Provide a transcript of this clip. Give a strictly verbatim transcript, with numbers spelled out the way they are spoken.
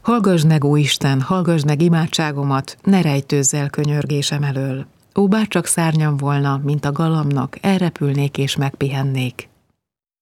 Hallgasd meg, ó Isten, hallgasd meg imádságomat, ne rejtőzz el könyörgésem elől. Ó, bárcsak szárnyam volna, mint a galamnak, elrepülnék és megpihennék.